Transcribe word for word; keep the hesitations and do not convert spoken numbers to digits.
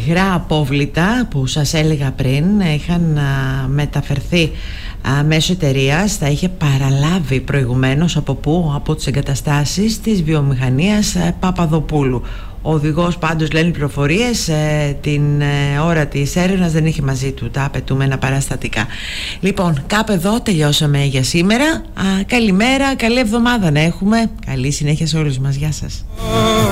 υγρά απόβλητα που σας έλεγα πριν είχαν α, μεταφερθεί α, μέσω εταιρείας, τα είχε παραλάβει προηγουμένως από πού? Από τις εγκαταστάσεις της βιομηχανίας α, Παπαδοπούλου. Ο οδηγός, πάντως λένε πληροφορίες, ε, την ε, ώρα της έρευνας δεν είχε μαζί του τα απαιτούμενα παραστατικά. Λοιπόν, κάπου εδώ τελειώσαμε για σήμερα. Α, καλημέρα, καλή εβδομάδα να έχουμε. Καλή συνέχεια σε όλους μας. Γεια σας.